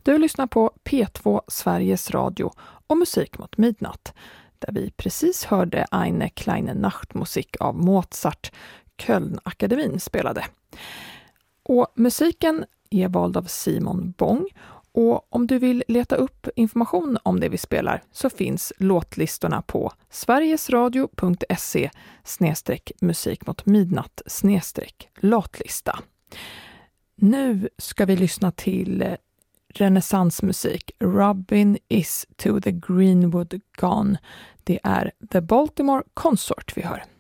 Du lyssnar på P2 Sveriges Radio och Musik mot midnatt, där vi precis hörde Eine kleine Nachtmusik av Mozart, Kölnakademin spelade. Och musiken är vald av Simon Bong, och om du vill leta upp information om det vi spelar så finns låtlistorna på sverigesradio.se/musik mot midnatt/låtlista. Nu ska vi lyssna till renässansmusik. Robin is to the Greenwood gone. Det är The Baltimore Consort vi hör.